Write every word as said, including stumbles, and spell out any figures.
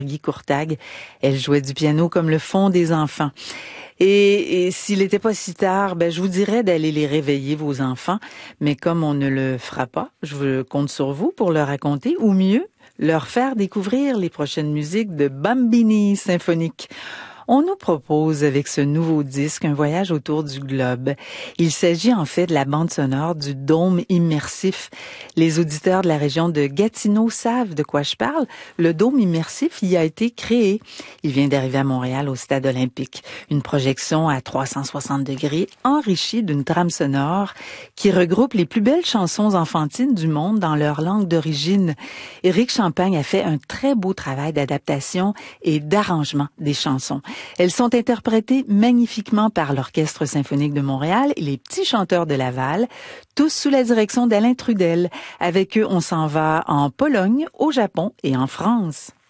Guy Courtag. Elle jouait du piano comme le fond des enfants. Et, et s'il n'était pas si tard, ben, je vous dirais d'aller les réveiller, vos enfants. Mais comme on ne le fera pas, je compte sur vous pour leur raconter, ou mieux, leur faire découvrir les prochaines musiques de Bambini Symphonique. On nous propose avec ce nouveau disque un voyage autour du globe. Il s'agit en fait de la bande sonore du Dôme immersif. Les auditeurs de la région de Gatineau savent de quoi je parle. Le Dôme immersif y a été créé. Il vient d'arriver à Montréal au Stade olympique. Une projection à trois cent soixante degrés enrichie d'une trame sonore qui regroupe les plus belles chansons enfantines du monde dans leur langue d'origine. Éric Champagne a fait un très beau travail d'adaptation et d'arrangement des chansons. Elles sont interprétées magnifiquement par l'Orchestre symphonique de Montréal et les Petits chanteurs de Laval, tous sous la direction d'Alain Trudel. Avec eux, on s'en va en Pologne, au Japon et en France.